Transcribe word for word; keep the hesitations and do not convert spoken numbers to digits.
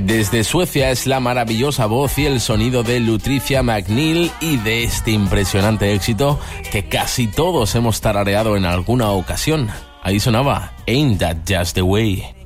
Desde Suecia es la maravillosa voz y el sonido de Lutricia McNeil y de este impresionante éxito que casi todos hemos tarareado en alguna ocasión. Ahí sonaba Ain't That Just the Way.